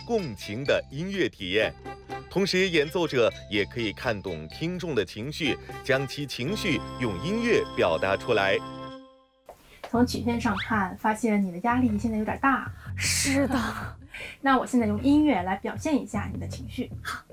共情的音乐体验。同时，演奏者也可以看懂听众的情绪，将其情绪用音乐表达出来。 从曲线上看，发现你的压力现在有点大。 是的。 那我现在用音乐来表现一下你的情绪。 好。